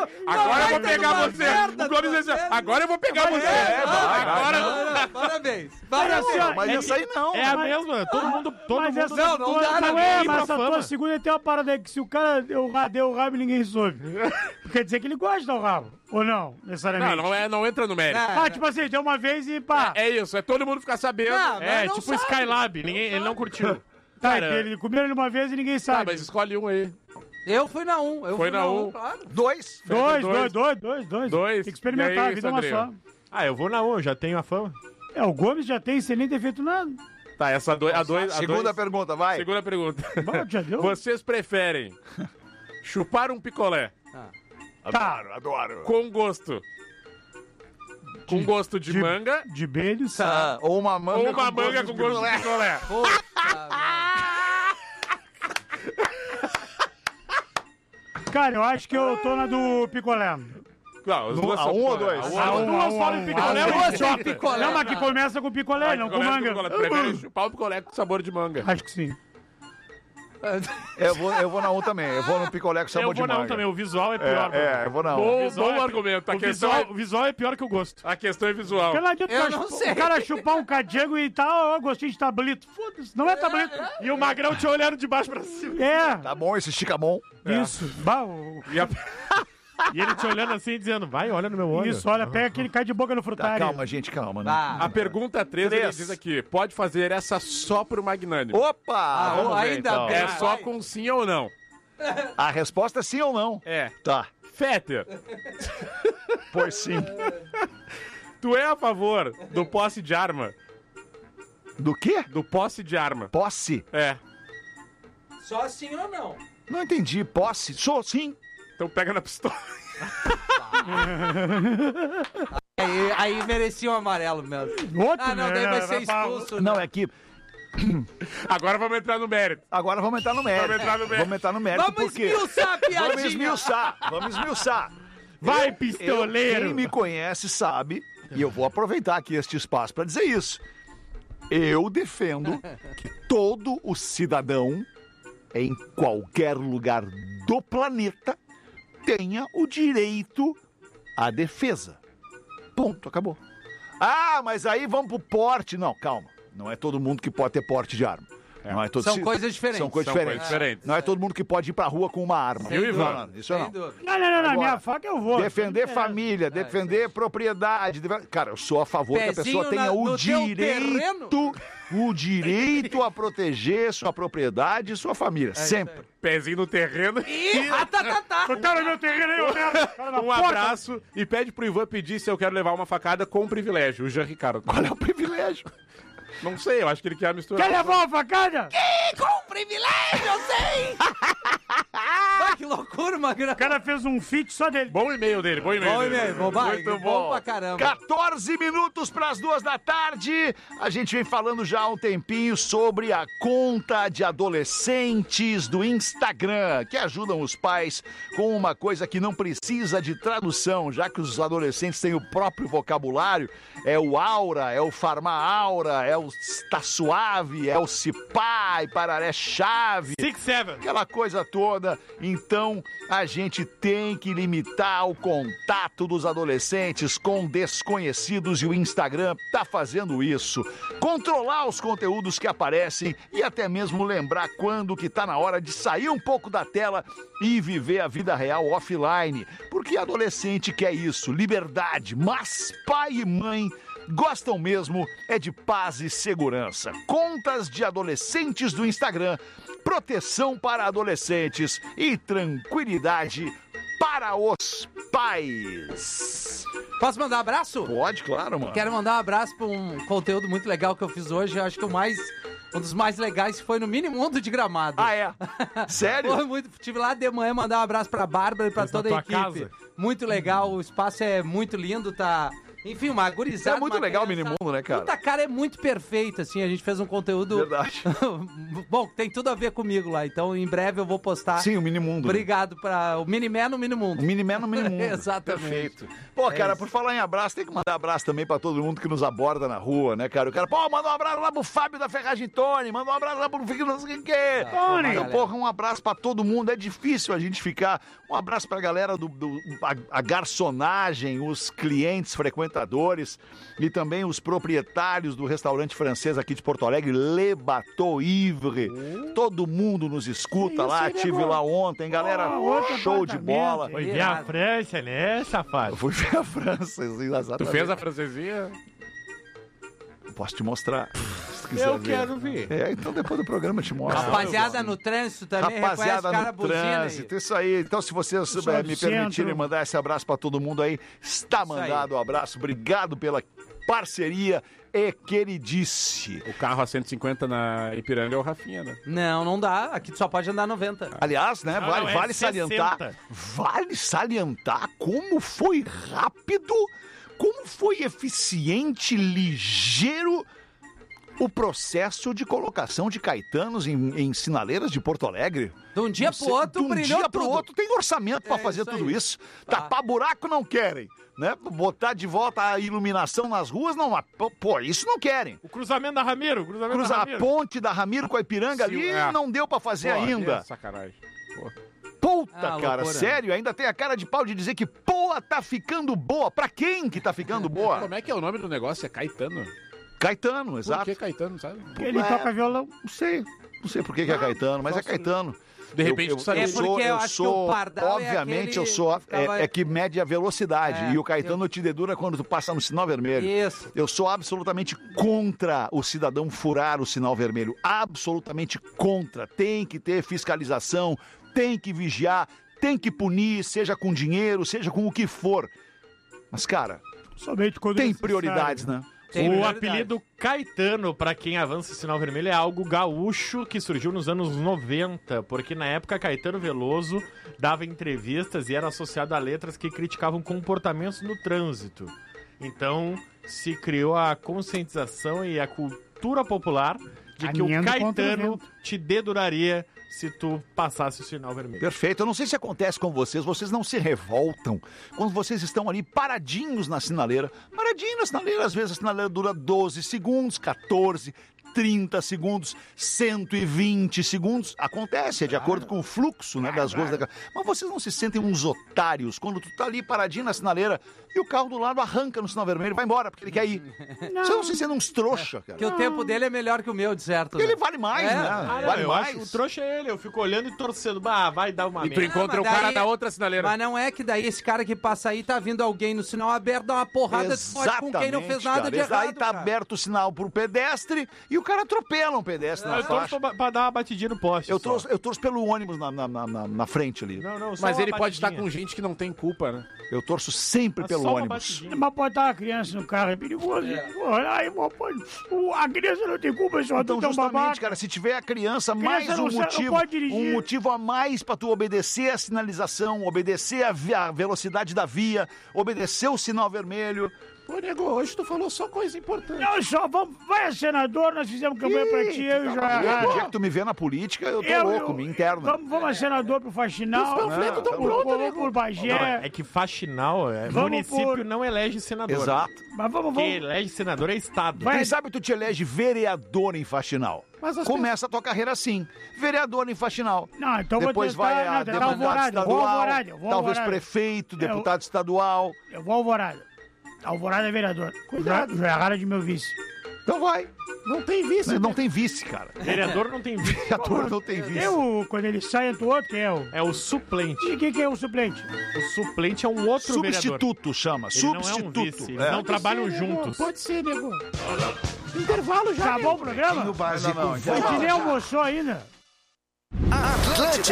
Agora eu vou pegar você. O Gomes disse, agora eu vou pegar você. Agora... Parabéns. Mas essa aí não. É a mesma. Todo mundo. Não dá, Não né? é, mas a tua segunda tem uma parada aí que se o cara deu o rabo e ninguém soube. Quer dizer que ele gosta do rabo. Ou não, necessariamente? Não entra no mérito. Tipo assim, deu uma vez e pá. É isso, é todo mundo ficar sabendo. É, tipo o Skylab. Ele não curtiu. Tá, Cara, ele comeu ele uma vez e ninguém Tá, sabe. mas escolhe um aí. Eu fui na 1. Foi na 1. Claro. Dois. Dois. Tem que experimentar, E aí, a vida é uma só. Sandrinho? eu vou na 1, já tenho a fama. O Gomes já tem sem nem ter feito nada. Tá, essa a dois. Segunda pergunta, vai. Segunda pergunta. Bom, já deu. Vocês preferem chupar um picolé Adoro. com gosto? Com gosto de manga De beijos. Ou uma manga, ou uma manga com gosto de picolé? Cara, eu acho que eu tô na do picolé. Não, as duas A são um ou picolé. dois? A uma. Duas falam picolé, um. uma idiota. Não, mas que começa com picolé, não com Começa manga. picolé. Prefere chupar o picolé com sabor de manga. Acho que sim. Eu vou na 1 também. Eu vou no picolé com sabor Eu de vou na 1 manga. também. O visual é pior. Eu vou na 1. Bom argumento. O visual é pior que o gosto. A questão é visual. Porque não adianta Eu não sei. o cara chupar um cadiego e tal, ó, gostinho de tablito. Foda-se, não é tablito. E o Magrão te olhando de baixo pra cima. É, Tá bom, esse estica bom. isso. Bah, E ele te olhando assim, dizendo, vai, olha no meu olho. isso, olha, pega aquele cai de boca no Tá, frutário. calma, gente, calma. Né? A pergunta 3, ele Três. diz aqui, pode fazer essa só pro magnânimo. Opa! Vamos ver, ainda então. bem. É só com sim ou não. A resposta é sim ou não? É. Tá. Fetter, Pois sim. tu é a favor do posse de arma? Do quê? Do posse de arma. Posse? É. Só sim ou não? Não entendi. Posse? Sou sim. Então pega na pistola. Aí merecia um amarelo mesmo. Outro, Não, daí vai ser expulso. Não, é que... Agora vamos entrar no mérito. Agora vamos entrar no mérito. Vamos entrar no mérito. Vamos entrar no mérito Vamos porque... esmiuçar a piadinha. Vamos esmiuçar. Vai, Quem pistoleiro! me conhece sabe, e eu vou aproveitar aqui este espaço para dizer isso. Eu defendo que todo o cidadão, em qualquer lugar do planeta, tenha o direito à defesa. Ponto, acabou. Ah, mas aí vamos pro porte. Não, calma. Não é todo mundo que pode ter porte de arma. Não é todo São coisas diferentes. São coisas São diferentes. coisas diferentes. Não é todo mundo que pode ir pra rua com uma arma. Viu, Ivan? Não, isso não. Sem dúvida. Não, Agora, minha faca eu vou. Defender família, defender propriedade. Cara, eu sou a favor que a Pezinho pessoa tenha o no teu direito a proteger sua propriedade e sua família. Sempre. Pezinho no terreno. Ih, Tá no meu terreno aí, ô merda. Cara da Um porta. abraço e pede pro Ivan pedir se eu quero levar uma facada com privilégio. O Jean Ricardo. Qual é o privilégio? Não sei, eu acho que ele quer misturar. Quer levar uma facada? com privilégio, eu sei! Vai, que loucura, Magrão. O cara fez um feat só dele. Bom e-mail dele, bom e-mail. Bom dele. e-mail, bom, vai, Muito bom pra caramba. 14 minutos para as 2 da tarde. A gente vem falando já há um tempinho sobre a conta de adolescentes do Instagram, que ajudam os pais com uma coisa que não precisa de tradução, já que os adolescentes têm o próprio vocabulário. É o aura, é o farma-aura, é o tá suave, é o cipá e pararé chave. 6-7. Aquela coisa toda. Então, a gente tem que limitar o contato dos adolescentes com desconhecidos e o Instagram tá fazendo isso. Controlar os conteúdos que aparecem e até mesmo lembrar quando que tá na hora de sair um pouco da tela e viver a vida real offline. Porque adolescente quer isso, liberdade, mas pai e mãe gostam mesmo é de paz e segurança. Contas de adolescentes do Instagram, proteção para adolescentes e tranquilidade para os pais. Posso mandar um abraço? Pode, claro, mano. Quero mandar um abraço pra um conteúdo muito legal que eu fiz hoje. Eu acho que um dos mais legais foi no Mini Mundo de Gramado. Ah, é? Sério? Foi muito, tive lá de manhã mandar um abraço pra Bárbara e pra Fez na toda a tua equipe. casa? Muito legal, o espaço é muito lindo, tá Enfim, uma gurizada. É muito uma legal o criança. Minimundo, né, cara? Puta, cara, é muito perfeito, assim. A gente fez um conteúdo... Verdade. Bom, tem tudo a ver comigo lá. Então, em breve eu vou postar. Sim, o Minimundo. Obrigado para o Miniman no Minimundo. O Miniman no Minimundo. Exatamente. Perfeito. Pô, cara, por falar em abraço, tem que mandar abraço também pra todo mundo que nos aborda na rua, né, cara? O cara, pô, manda um abraço lá pro Fábio da Ferragem Tony, manda um abraço lá pro Fique não sei quem. Tony. Então, porra, um abraço pra todo mundo. É difícil a gente ficar. Um abraço pra galera a garçonagem, os clientes frequentadores e também os proprietários do restaurante francês aqui de Porto Alegre, Le Bateau Ivre. Todo mundo nos escuta lá, tive lá ontem, galera, show de bola. Foi ver a França, né, safado? Eu fui ver a França, exatamente. Tu fez a francesinha? Posso te mostrar. Se quiser Eu ver. quero ver. É, então depois do programa eu te mostro. Rapaziada no trânsito também, Rapaziada reconhece cara no buzina aí. trânsito, isso aí. Então, se vocês me permitirem mandar esse abraço pra todo mundo aí, está mandado o abraço. Obrigado pela parceria e queridice. O carro a 150 na Ipiranga é o Rafinha, né? Não dá. Aqui tu só pode andar 90. Aliás, né, Não, é vale 60. salientar como foi rápido, como foi eficiente, ligeiro o processo de colocação de caetanos em sinaleiras de Porto Alegre. De um dia pro outro, de um brilhou dia pro tudo. outro, tem orçamento pra fazer isso tudo aí. isso. Tapar buraco não querem, né? Botar de volta a iluminação nas ruas, não. Pô, isso não querem. O cruzamento da Ramiro, A ponte da Ramiro com a Ipiranga Sim, ali é. não deu pra fazer Pô, ainda. é sacanagem. Pô. Puta, Ah, cara, loucura. sério? Ainda tem a cara de pau de dizer que, pô, tá ficando boa. Pra quem que tá ficando boa? Como é que é o nome do negócio? É Caetano? Caetano, Por exato. que Caetano, sabe? Ele toca violão. Não sei por que é Caetano, mas é Caetano. De repente tu sabe. É porque eu acho que o Pardal é obviamente, aquele eu sou, que ficava- é que mede a velocidade, É, e o Caetano te dedura quando tu passa no sinal vermelho. Isso. Eu sou absolutamente contra o cidadão furar o sinal vermelho, absolutamente contra. Tem que ter fiscalização, tem que vigiar, tem que punir, seja com dinheiro, seja com o que for. Mas, cara, Somente quando tem necessário. prioridades, né? Tem O prioridade. apelido Caetano, pra quem avança o sinal vermelho, é algo gaúcho que surgiu nos anos 90, porque na época Caetano Veloso dava entrevistas e era associado a letras que criticavam comportamentos no trânsito. Então se criou a conscientização e a cultura popular de que o Caminhando contra o Caetano vento. te deduraria se tu passasse o sinal vermelho. Perfeito. Eu não sei se acontece com vocês não se revoltam quando vocês estão ali paradinhos na sinaleira. Paradinho na sinaleira, às vezes a sinaleira dura 12 segundos, 14, 30 segundos, 120 segundos. Acontece, é de acordo com o fluxo, né, das ruas. Mas vocês não se sentem uns otários quando tu tá ali paradinho na sinaleira e o carro do lado arranca no sinal vermelho e vai embora, porque ele quer ir. Vocês não se sentem uns trouxa, cara. Que o tempo dele é melhor que o meu, de certo. Porque né? ele vale mais, É. né? Ah, não, Vale eu mais. acho o trouxa é ele, eu fico olhando e torcendo, vai dar uma E tu merda. encontra o mas cara daí- da outra sinaleira. Mas não é que daí esse cara que passa aí tá vindo alguém no sinal aberto, dá uma porrada de forte com quem não fez nada cara. de errado. Aí tá cara. aberto o sinal pro pedestre e o cara atropela um pedestre na Eu torço faixa. pra dar uma batidinha no poste. Eu só. torço pelo ônibus na frente ali. Não, só Mas uma ele pode estar batidinha. com gente que não tem culpa, né? Eu torço sempre Mas pelo só uma ônibus. batidinha. Mas pode estar uma criança no carro, é perigoso. Olha aí, a criança não tem culpa, só Então, tu é um justamente, babaca. cara, se tiver a criança, mais Criança um não motivo, pode dirigir. um motivo a mais pra tu obedecer a sinalização, obedecer a velocidade da via, obedecer o sinal vermelho. Pô, nego, hoje tu falou só coisa importante. Não, só vamos, vai a senador, nós fizemos campanha pra ti, eu e o O dia Joel. que tu me vê na política, eu tô louco, me interna. Vamos a senador pro Faxinal. Os panfletos tão prontos, Vamos por Bagé. É que Faxinal, Vamos município por- não elege senador. Exato. Mas vamos. Quem elege senador é Estado. Vai- Quem sabe tu te elege vereador em Faxinal. Mas as Começa a tua carreira assim, vereador em Faxinal. Não, então Depois vou tentar, vai a não, tentar deputado Alvorada, eu vou estadual, Alvorada, eu vou talvez Alvorada. prefeito, Eu- deputado estadual. Eu vou Alvorada. Alvorada é vereador. Joel de meu vice. Então vai. Não tem vice. Não tem vice, cara. Vereador não tem vice. Vereador não tem vice. Quando ele sai, entra o outro, quem é o... É o suplente. E quem que é o suplente? O suplente é um outro vereador. Substituto chama, Ele não é um substituto. vice, eles É. não trabalham juntos. Pode ser, nego. Intervalo já. Acabou o programa? Não, já A gente vai. nem almoçou ainda.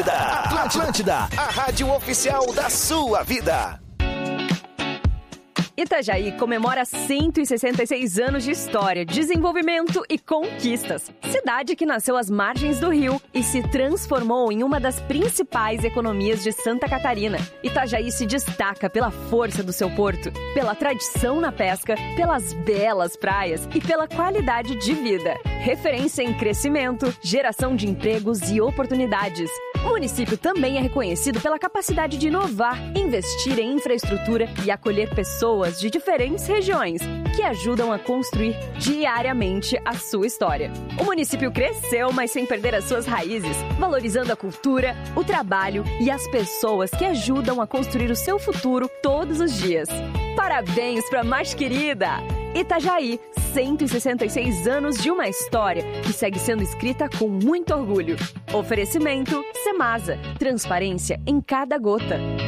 Atlântida, a rádio oficial da sua vida. Itajaí comemora 166 anos de história, desenvolvimento e conquistas. Cidade que nasceu às margens do rio e se transformou em uma das principais economias de Santa Catarina. Itajaí se destaca pela força do seu porto, pela tradição na pesca, pelas belas praias e pela qualidade de vida. Referência em crescimento, geração de empregos e oportunidades. O município também é reconhecido pela capacidade de inovar, investir em infraestrutura e acolher pessoas de diferentes regiões que ajudam a construir diariamente a sua história. O município cresceu, mas sem perder as suas raízes, valorizando a cultura, o trabalho e as pessoas que ajudam a construir o seu futuro todos os dias. Parabéns para a mais querida! Itajaí, 166 anos de uma história que segue sendo escrita com muito orgulho. Oferecimento Semasa, transparência em cada gota.